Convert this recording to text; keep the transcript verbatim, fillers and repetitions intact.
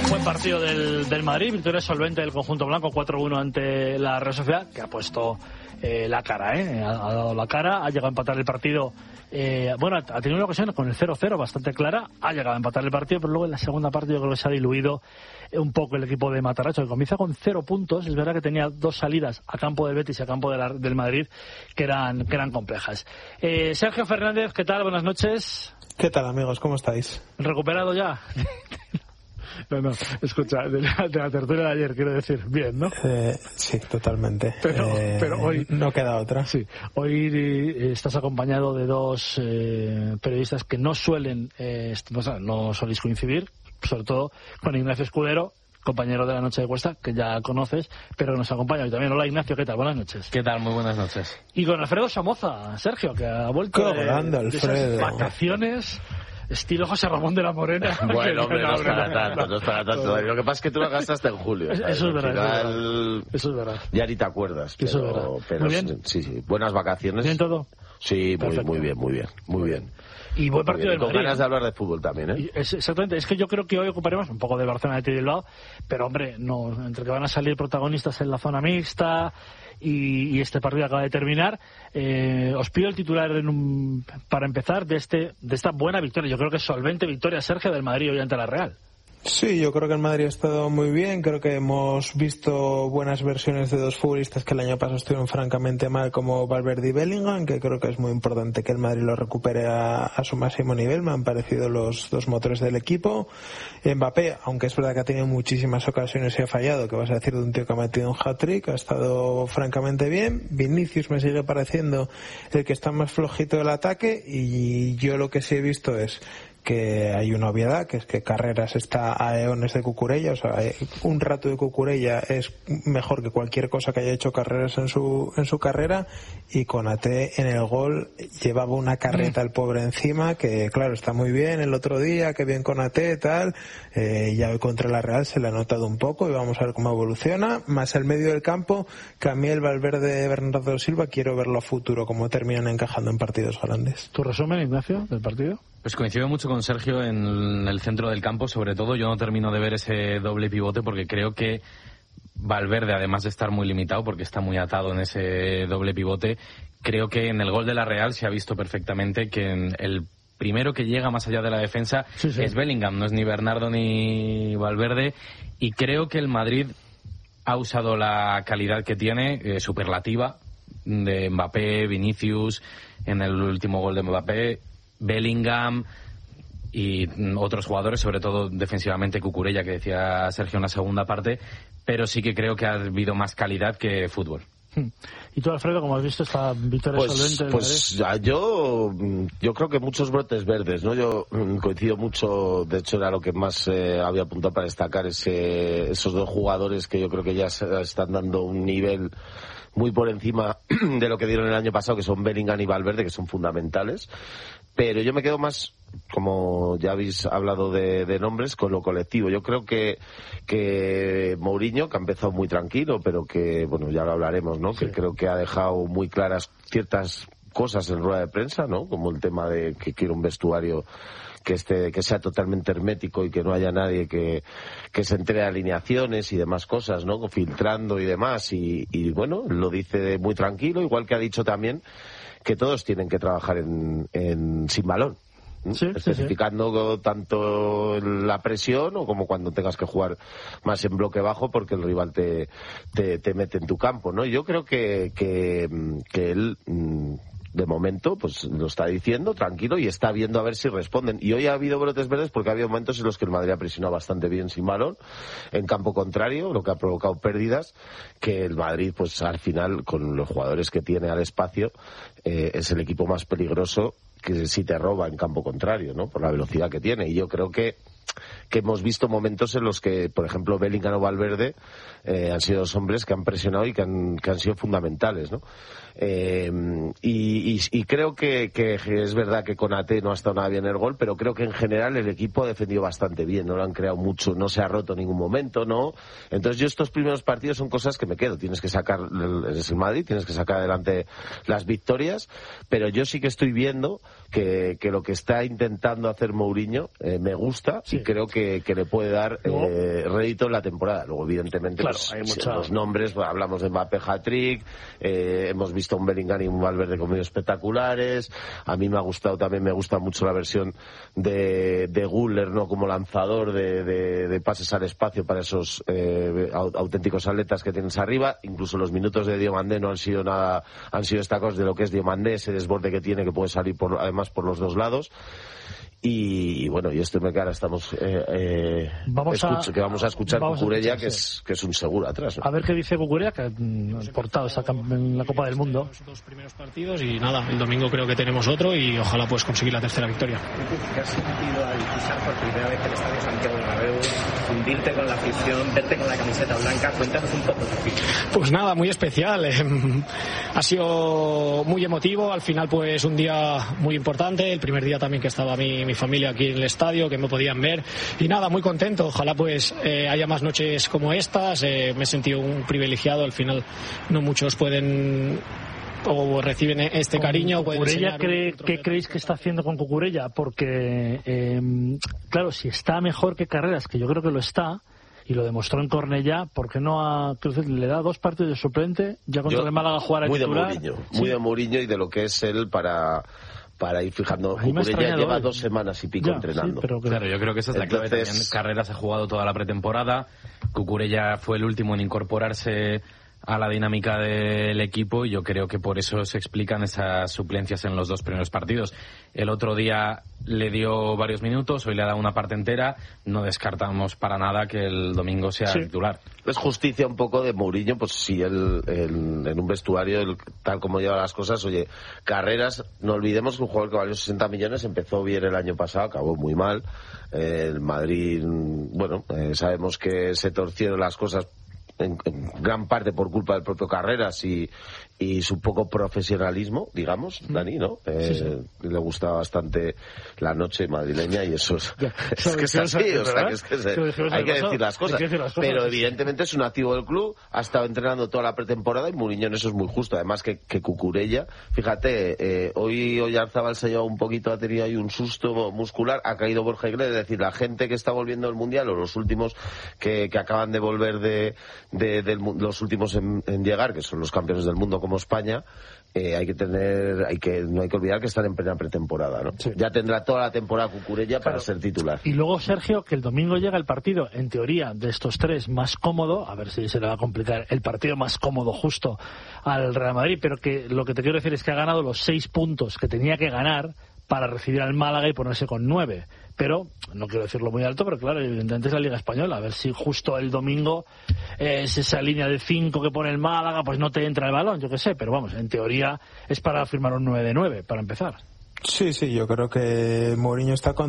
Buen partido del, del Madrid, victoria solvente del conjunto blanco, cuatro uno ante la Real Sociedad, que ha puesto eh, la cara, ¿eh? Ha, ha dado la cara, ha llegado a empatar el partido. Eh, bueno, ha tenido una ocasión con el cero cero bastante clara, ha llegado a empatar el partido, pero luego en la segunda parte yo creo que se ha diluido un poco el equipo de Matarracho, que comienza con cero puntos. Es verdad que tenía dos salidas a campo del Betis y a campo de la, del Madrid que eran, que eran complejas. Eh, Sergio Fernández, ¿qué tal? Buenas noches. ¿Qué tal, amigos? ¿Cómo estáis? ¿Recuperado ya? No, no, escucha, de la, de la tertulia de ayer, quiero decir, bien, ¿no? Eh, sí, totalmente. Pero, eh, pero hoy... No queda otra. Sí, hoy estás acompañado de dos eh, periodistas que no suelen, eh, no, no soléis coincidir, sobre todo con Ignacio Escudero, compañero de la Noche de Cuesta, que ya conoces, pero nos acompaña hoy también. Hola, Ignacio, ¿qué tal? Buenas noches. ¿Qué tal? Muy buenas noches. Y con Alfredo Somoza, Sergio, que ha vuelto Qué grande, de, de esas vacaciones... Estilo José Ramón de la Morena. Bueno, hombre, no es para tanto, no es para tanto. Lo que pasa es que tú lo gastaste en julio. Eso, eso es verdad. Final, eso es verdad. Ya ni te acuerdas. Pero, eso es verdad. Pero muy bien. Sí, sí. Buenas vacaciones. ¿Bien todo? Sí, muy, muy bien, muy bien. Muy bien. Y buen partido del Madrid. Con ganas de hablar de fútbol también, ¿eh? Es, exactamente. Es que yo creo que hoy ocuparemos un poco de Barcelona y Bilbao, pero hombre, no, entre que van a salir protagonistas en la zona mixta y, y este partido acaba de terminar, eh, os pido el titular en un, para empezar de este de esta buena victoria. Yo creo que es solvente victoria, Sergio, del Madrid hoy ante la Real. Sí, yo creo que el Madrid ha estado muy bien. Creo que hemos visto buenas versiones de dos futbolistas que el año pasado estuvieron francamente mal, como Valverde y Bellingham, que creo que es muy importante que el Madrid lo recupere a, a su máximo nivel. Me han parecido los dos motores del equipo. Mbappé, aunque es verdad que ha tenido muchísimas ocasiones y ha fallado, que vas a decir de un tío que ha metido un hat-trick, ha estado francamente bien. Vinicius me sigue pareciendo el que está más flojito del ataque, y yo lo que sí he visto es que hay una obviedad, que es que Carreras está a eones de Cucurella. O sea, un rato de Cucurella es mejor que cualquier cosa que haya hecho Carreras en su en su carrera, y Konaté en el gol llevaba una carreta el pobre encima, que claro, está muy bien el otro día, que bien Konaté, tal, eh, ya hoy contra la Real se le ha notado un poco, y vamos a ver cómo evoluciona. Más el medio del campo, que a mí el Valverde, Bernardo Silva, quiero verlo a futuro, cómo terminan encajando en partidos grandes. ¿Tu resumen, Ignacio, del partido? Pues coincido mucho con Sergio en el centro del campo, sobre todo. Yo no termino de ver ese doble pivote porque creo que Valverde, además de estar muy limitado porque está muy atado en ese doble pivote, creo que en el gol de la Real se ha visto perfectamente que en el primero que llega más allá de la defensa sí, sí. es Bellingham, no es ni Bernardo ni Valverde, y creo que el Madrid ha usado la calidad que tiene, eh, superlativa, de Mbappé, Vinicius, en el último gol de Mbappé, Bellingham y otros jugadores, sobre todo defensivamente Cucurella, que decía Sergio en la segunda parte, pero sí que creo que ha habido más calidad que fútbol. ¿Y tú, Alfredo, cómo has visto esta victoria pues, solvente? Pues ya, yo yo creo que muchos brotes verdes, ¿no? Yo coincido mucho, de hecho era lo que más eh, había apuntado para destacar, ese, esos dos jugadores que yo creo que ya están dando un nivel muy por encima de lo que dieron el año pasado, que son Bellingham y Valverde, que son fundamentales. Pero yo me quedo más, como ya habéis hablado de, de nombres, con lo colectivo. Yo creo que que Mourinho, que ha empezado muy tranquilo, pero que, bueno, ya lo hablaremos, ¿no? Sí. Que creo que ha dejado muy claras ciertas cosas en rueda de prensa, ¿no? Como el tema de que quiere un vestuario que esté, que sea totalmente hermético y que no haya nadie que, que se entere de alineaciones y demás cosas, ¿no? Filtrando y demás. Y, y bueno, lo dice muy tranquilo, igual que ha dicho también que todos tienen que trabajar en, en sin balón. Sí, especificando sí, sí. tanto la presión o como cuando tengas que jugar más en bloque bajo porque el rival te, te, te mete en tu campo, ¿no? Yo creo que, que, que él de momento pues lo está diciendo tranquilo y está viendo a ver si responden. Y hoy ha habido brotes verdes porque ha habido momentos en los que el Madrid ha presionado bastante bien sin balón en campo contrario, lo que ha provocado pérdidas, que el Madrid pues al final con los jugadores que tiene al espacio eh, es el equipo más peligroso que si te roba en campo contrario, ¿no? Por la velocidad que tiene. Y yo creo que que hemos visto momentos en los que, por ejemplo, Bellingham o Valverde eh, han sido dos hombres que han presionado y que han, que han sido fundamentales, ¿no? Eh, y, y, y creo que, que es verdad que Konaté no ha estado nada bien en el gol, pero creo que en general el equipo ha defendido bastante bien, no lo han creado mucho, no se ha roto en ningún momento, ¿no? Entonces yo estos primeros partidos son cosas que me quedo, tienes que sacar, es el Madrid, tienes que sacar adelante las victorias, pero yo sí que estoy viendo que, que lo que está intentando hacer Mourinho eh, me gusta sí. y creo que, que le puede dar eh, rédito en la temporada. Luego, evidentemente, claro, pues, hay mucha... los nombres, pues, hablamos de Mbappé hat-trick, eh, hemos visto un Bellingham y un Valverde como espectaculares. A mí me ha gustado, también me gusta mucho la versión de, de Güler, ¿no? Como lanzador de, de, de pases al espacio para esos eh, auténticos atletas que tienes arriba. Incluso los minutos de Diomandé no han sido nada, han sido destacados de lo que es Diomandé, ese desborde que tiene, que puede salir por, además por los dos lados. Y, y bueno, y esto me cara, estamos eh, eh, vamos escucho, a, que vamos a escuchar vamos Cucurella, a escuchar, que es que es un seguro atrás, ¿no? A ver qué dice Cucurella, que ha portado esta en la Copa del Mundo. Los dos primeros partidos y nada, el domingo creo que tenemos otro y ojalá pues conseguir la tercera victoria. ¿Qué has sentido al pisar por primera vez el Estadio Santiago Bernabéu, hundirte con la afición, verte con la camiseta blanca? Cuéntanos un poco. Pues nada, muy especial. Eh, ha sido muy emotivo. Al final pues un día muy importante. El primer día también que estaba mi, mi familia aquí en el estadio, que me podían ver, y nada, muy contento. Ojalá pues eh, haya más noches como estas. Eh, me he sentido un privilegiado. Al final no muchos pueden o reciben este con cariño. Cucurella, cree, ¿qué creéis que está haciendo con Cucurella? Porque eh, claro, si está mejor que Carreras, que yo creo que lo está, y lo demostró en Cornellá, ¿por qué no ha, le da dos partidos de suplente ya contra yo, el Málaga jugar a muy titular? De Mourinho, sí. Muy de Mourinho y de lo que es él para para ir fijando. Cucurella lleva hoy. dos semanas y pico ya, entrenando. Sí, pero claro, yo creo que esa es la Entonces... clave también. Carreras ha jugado toda la pretemporada, Cucurella fue el último en incorporarse a la dinámica del equipo y yo creo que por eso se explican esas suplencias en los dos primeros partidos. El otro día le dio varios minutos, hoy le ha dado una parte entera, no descartamos para nada que el domingo sea sí. titular. Es justicia un poco de Mourinho, pues si él en, en un vestuario, el, tal como lleva las cosas, oye, Carreras, no olvidemos que un jugador que valió sesenta millones empezó bien el año pasado, acabó muy mal. Eh, el Madrid, bueno, eh, sabemos que se torcieron las cosas En, en gran parte por culpa del propio Carreras y, y su poco profesionalismo, digamos, Dani, ¿no? Eh, sí, sí. Le gusta bastante la noche madrileña y eso es, ya, es que es así, o sea, que es que se, hay que decir las cosas, decir las cosas pero evidentemente es un activo del club, ha estado entrenando toda la pretemporada y Mourinho en eso es muy justo, además que, que Cucurella, fíjate, eh, hoy Oyarzábal se ha llevado un poquito, ha tenido ahí un susto muscular, ha caído Borja Iglesias, es decir, la gente que está volviendo del Mundial o los últimos que, que acaban de volver de De, de los últimos en, en llegar, que son los campeones del mundo como España, eh, hay que tener, hay que no hay que olvidar que están en plena pretemporada, ¿no? Sí. Ya tendrá toda la temporada Cucurella para claro. ser titular. Y luego, Sergio, que el domingo llega el partido, en teoría, de estos tres más cómodo, a ver si se le va a complicar, el partido más cómodo justo al Real Madrid, pero que lo que te quiero decir es que ha ganado los seis puntos que tenía que ganar para recibir al Málaga y ponerse con nueve. Pero, no quiero decirlo muy alto, pero claro, evidentemente es la Liga Española. A ver si justo el domingo eh, es esa línea de cinco que pone el Málaga, pues no te entra el balón, yo qué sé. Pero vamos, en teoría es para firmar un nueve de nueve, para empezar. Sí, sí, yo creo que Mourinho está con